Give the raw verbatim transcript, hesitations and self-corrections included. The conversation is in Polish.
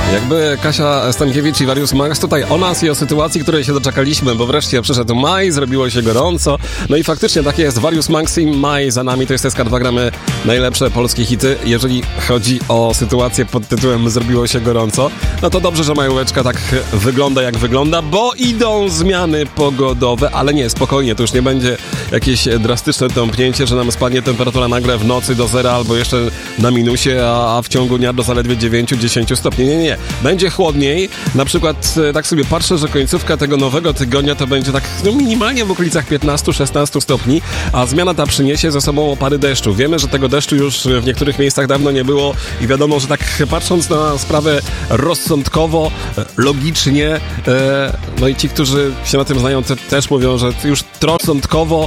Jakby Kasia Stankiewicz i Warius Max tutaj o nas i o sytuacji, której się doczekaliśmy, bo wreszcie przyszedł maj, zrobiło się gorąco. No i faktycznie tak jest, Warius Max i maj za nami, to jest S K dwa, gramy najlepsze polskie hity. Jeżeli chodzi o sytuację pod tytułem zrobiło się gorąco, no to dobrze, że majóweczka tak wygląda jak wygląda, bo idą zmiany pogodowe, ale nie, spokojnie, to już nie będzie jakieś drastyczne tąpnięcie, że nam spadnie temperatura nagle w nocy do zera albo jeszcze na minusie, a, a w ciągu dnia do zaledwie dziewięć do dziesięciu stopni. Nie, nie, nie. Będzie chłodniej. Na przykład tak sobie patrzę, że końcówka tego nowego tygodnia to będzie tak no, minimalnie w okolicach piętnastu do szesnastu stopni, a zmiana ta przyniesie ze sobą opady deszczu. Wiemy, że tego deszczu już w niektórych miejscach dawno nie było i wiadomo, że tak patrząc na sprawę rozsądkowo, logicznie, e, no i ci, którzy się na tym znają, te, też mówią, że już rozsądkowo